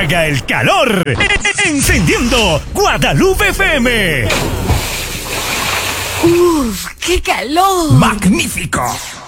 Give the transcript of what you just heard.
apaga el calor. Encendiendo Guadalupe FM. ¡Uf! ¡Qué calor! ¡Magnífico!